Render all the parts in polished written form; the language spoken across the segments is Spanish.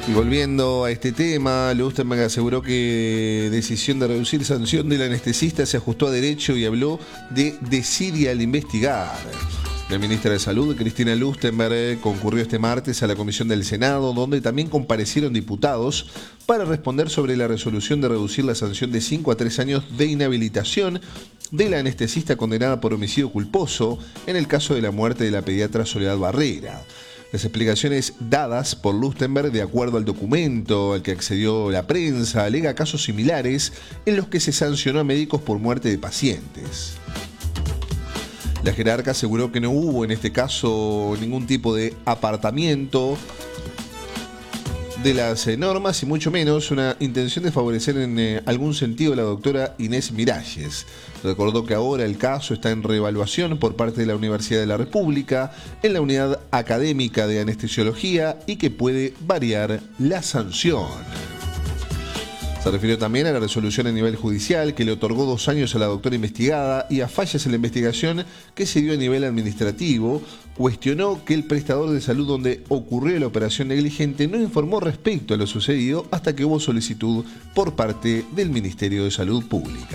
Y volviendo a este tema, Lustenberg aseguró que decisión de reducir sanción del anestesista se ajustó a derecho y habló de desidia al investigar. La ministra de Salud, Cristina Lustenberg, concurrió este martes a la comisión del Senado, donde también comparecieron diputados para responder sobre la resolución de reducir la sanción de 5 a 3 años de inhabilitación de la anestesista condenada por homicidio culposo en el caso de la muerte de la pediatra Soledad Barrera. Las explicaciones dadas por Lustenberg, de acuerdo al documento al que accedió la prensa, alega casos similares en los que se sancionó a médicos por muerte de pacientes. La jerarca aseguró que no hubo en este caso ningún tipo de apartamiento de las normas y mucho menos una intención de favorecer en algún sentido a la doctora Inés Miralles. Recordó que ahora el caso está en reevaluación por parte de la Universidad de la República en la unidad académica de anestesiología y que puede variar la sanción. Se refirió también a la resolución a nivel judicial que le otorgó 2 años a la doctora investigada y a fallas en la investigación que se dio a nivel administrativo. Cuestionó que el prestador de salud donde ocurrió la operación negligente no informó respecto a lo sucedido hasta que hubo solicitud por parte del Ministerio de Salud Pública.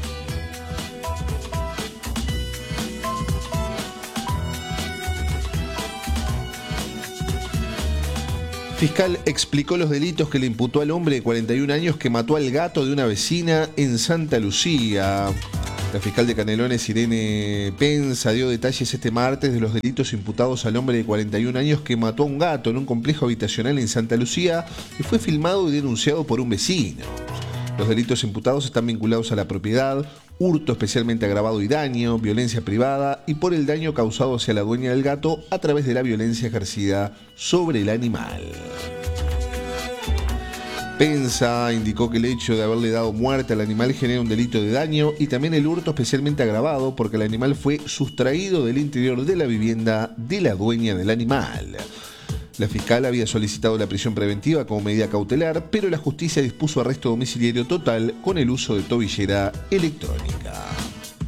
Fiscal explicó los delitos que le imputó al hombre de 41 años que mató al gato de una vecina en Santa Lucía. La fiscal de Canelones, Irene Penza, dio detalles este martes de los delitos imputados al hombre de 41 años que mató a un gato en un complejo habitacional en Santa Lucía y fue filmado y denunciado por un vecino. Los delitos imputados están vinculados a la propiedad, hurto especialmente agravado y daño, violencia privada y por el daño causado hacia la dueña del gato a través de la violencia ejercida sobre el animal. Penza indicó que el hecho de haberle dado muerte al animal genera un delito de daño y también el hurto especialmente agravado porque el animal fue sustraído del interior de la vivienda de la dueña del animal. La fiscal había solicitado la prisión preventiva como medida cautelar, pero la justicia dispuso arresto domiciliario total con el uso de tobillera electrónica.